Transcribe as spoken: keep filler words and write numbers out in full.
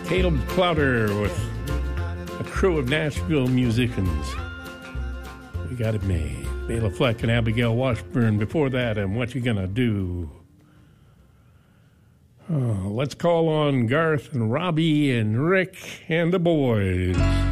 Caleb Clowder with a crew of Nashville musicians. We got it made. Bela Fleck and Abigail Washburn before that, and What You Gonna Do? Oh, let's call on Garth and Robbie and Rick and the boys.